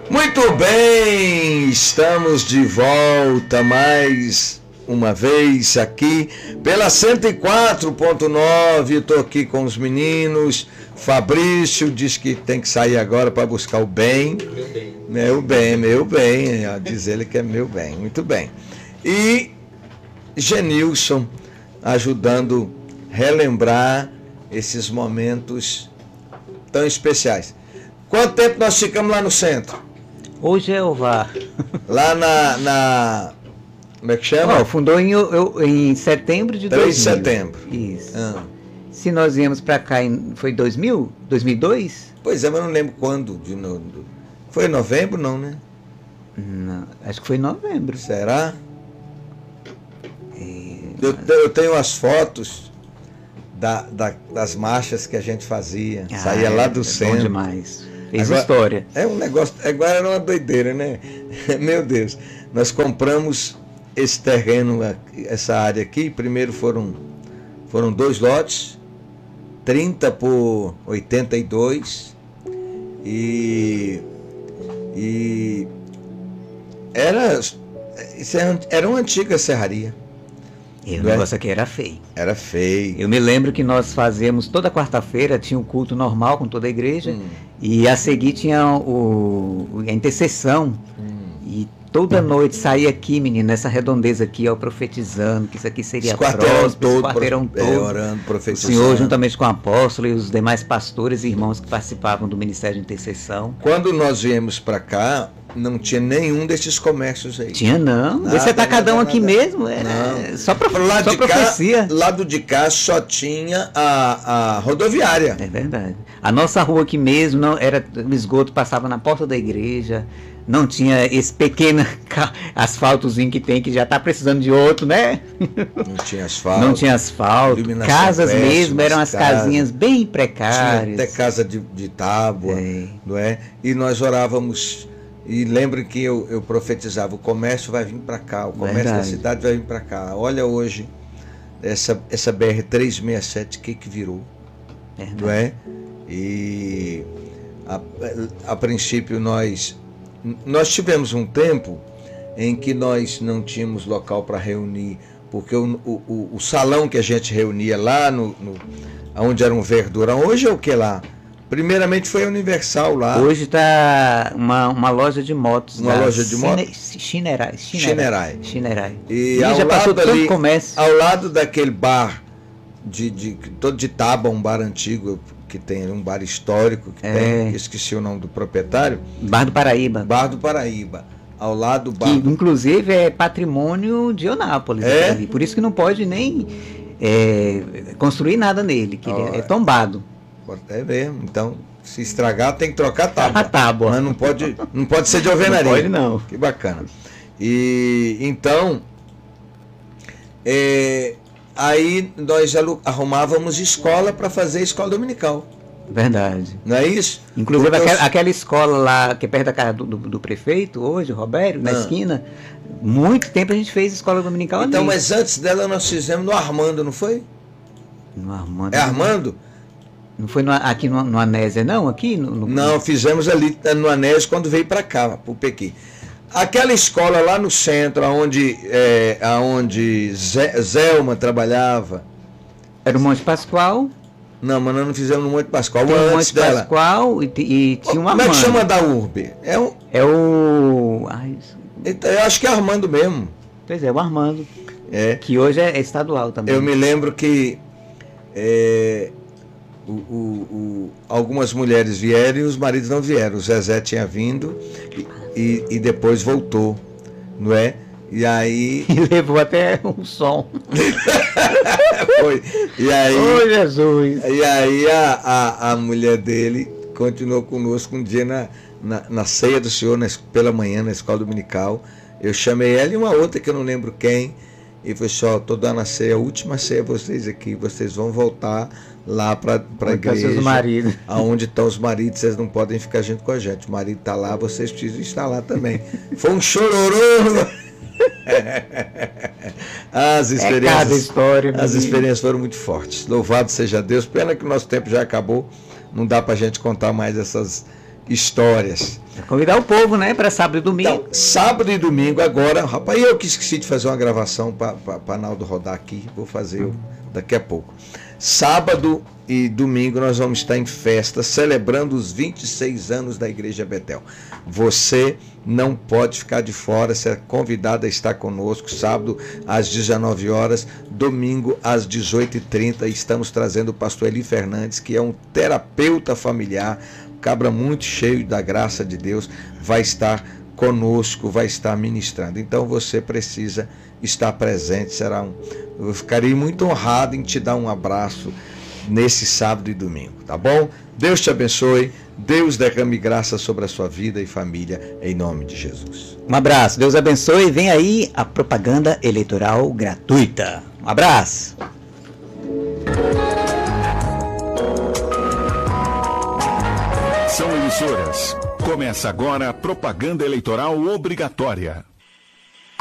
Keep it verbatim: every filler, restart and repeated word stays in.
Muito bem, estamos de volta mais uma vez aqui pela cento e quatro ponto nove. Estou aqui com os meninos. Fabrício diz que tem que sair agora para buscar o bem. Meu bem. Meu bem, meu bem. Diz ele que é meu bem. Muito bem. E Genilson ajudando a relembrar esses momentos tão especiais. Quanto tempo nós ficamos lá no centro? Hoje é o V A R. Lá na, na... Como é que chama? Oh, fundou em, eu, em setembro de dois mil. três de setembro. Isso. Ah. Se nós viemos para cá, em, foi dois mil? dois mil e dois? Pois é, mas não lembro quando. De no... Foi em novembro, não, né? Não, acho que foi em novembro. Será? É... Eu, eu tenho as fotos da, da, das marchas que a gente fazia. Ah, Saía lá do é centro. Bom demais. Fez Agora, história. É um negócio. Agora era uma doideira, né? Meu Deus. Nós compramos esse terreno, essa área aqui. Primeiro foram, foram dois lotes, trinta por oitenta e dois. E. E. Era. Isso era uma antiga serraria. E o negócio aqui era feio. Era feio. Eu me lembro que nós fazíamos toda quarta-feira, tinha um culto normal com toda a igreja, hum. e a seguir tinha o, a intercessão. Hum. E toda noite saía aqui, menino, nessa redondeza aqui, ó, profetizando que isso aqui seria próspero, todo, quarteirão pro, todo. É, orando, profetizando. O Senhor, juntamente com o apóstolo e os demais pastores e irmãos que participavam do Ministério de Intercessão. Quando nós viemos para cá, não tinha nenhum desses comércios aí. Tinha não. Nada, Esse atacadão nada, aqui nada. mesmo, é não. só, prof... lá só de profecia. Cá, lado de cá só tinha a, a rodoviária. É verdade. A nossa rua aqui mesmo, não era, o esgoto passava na porta da igreja, não tinha esse pequeno asfaltozinho que tem, que já está precisando de outro, né? Não tinha asfalto. Não tinha asfalto. Casas péssimas, mesmo, eram as casas, casinhas bem precárias. Tinha até casa de, de tábua, é. não é? E nós orávamos. E lembrem que eu, eu profetizava, o comércio vai vir para cá, o comércio Verdade. da cidade vai vir para cá. Olha hoje, essa, essa B R trezentos e sessenta e sete, o que que virou? Verdade. Não é? E a, a princípio nós, nós tivemos um tempo em que nós não tínhamos local para reunir, porque o, o, o salão que a gente reunia lá, no, no, onde era um verdurão, hoje é o que lá? Primeiramente foi a Universal lá. Hoje está uma, uma loja de motos. Uma loja de motos? Chinerai. Chinerai. Chinerai. E, e ao já passou lado ali, comércio. Ao lado daquele bar, de, de, todo de tábua, um bar antigo, que tem um bar histórico, que é. tem, esqueci o nome do proprietário. Bar do Paraíba. Bar do Paraíba. Ao lado do bar. Que do... inclusive é patrimônio de Eunápolis. É? Ali. Por isso que não pode nem é, construir nada nele, que oh, ele é tombado. É mesmo, então se estragar tem que trocar a tábua. A tábua. Mas não pode, não pode ser de alvenaria. Não pode não. Que bacana. E então, é, aí nós arrumávamos escola para fazer escola dominical. Verdade. Não é isso? Inclusive aquela, eu... aquela escola lá, que é perto da casa do, do, do prefeito hoje, o Robério, na ah. esquina, muito tempo a gente fez escola dominical Então, ali. mas antes dela nós fizemos no Armando, não foi? No Armando. É Armando? Não foi no, aqui no, no Anésia, não? Aqui no, no... Não, fizemos ali no Anésia quando veio para cá, para o Pequi. Aquela escola lá no centro, onde, é, onde Zé, Zelma trabalhava. Era o Monte Pascoal? Não, mas nós não fizemos no Monte Pascoal. Tem o Monte dela. Pascoal e, e tinha um Como Armando. é que chama da Urbe? É, um... é o... Ai, então, eu acho que é Armando mesmo. Pois é, o Armando. É. Que hoje é estadual também. Eu me lembro que... É... O, o, o, algumas mulheres vieram e os maridos não vieram. O Zezé tinha vindo e, e, e depois voltou, não é? E aí... E levou até um som. Foi. E aí... Ô, Jesus! E aí a, a, a mulher dele continuou conosco um dia na, na, na ceia do Senhor, na, pela manhã, na escola dominical. Eu chamei ela e uma outra que eu não lembro quem. E falei assim, ó, estou dando a ceia, a última ceia vocês aqui, vocês vão voltar lá para a igreja, aonde estão os maridos, vocês não podem ficar junto com a gente, o marido está lá, vocês precisam estar lá também. Foi um chororô. As experiências, é cada história, as experiências foram muito fortes. Louvado seja Deus, pena que o nosso tempo já acabou, não dá para a gente contar mais essas, histórias. Convidar o povo, né, para sábado e domingo. Então, sábado e domingo agora, rapaz, eu que esqueci de fazer uma gravação para Naldo rodar aqui, vou fazer eu daqui a pouco. Sábado e domingo nós vamos estar em festa, celebrando os vinte e seis anos da Igreja Betel. Você não pode ficar de fora, você é convidado a estar conosco, sábado às dezenove horas, domingo às dezoito e trinta, estamos trazendo o pastor Eli Fernandes, que é um terapeuta familiar, um cabra muito cheio da graça de Deus, vai estar conosco, vai estar ministrando. Então você precisa estar presente, será um... eu ficarei muito honrado em te dar um abraço nesse sábado e domingo, tá bom? Deus te abençoe, Deus derrame graça sobre a sua vida e família, em nome de Jesus. Um abraço, Deus abençoe, vem aí a propaganda eleitoral gratuita. Um abraço. São emissoras. Começa agora a propaganda eleitoral obrigatória.